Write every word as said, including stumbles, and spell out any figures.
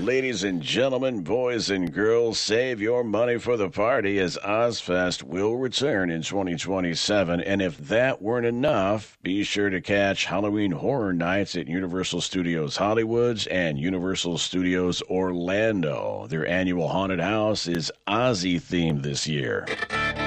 Ladies and gentlemen, boys and girls, save your money for the party as Ozfest will return in twenty twenty-seven. And if that weren't enough, be sure to catch Halloween Horror Nights at Universal Studios Hollywoods and Universal Studios Orlando. Their annual haunted house is Ozzy themed this year.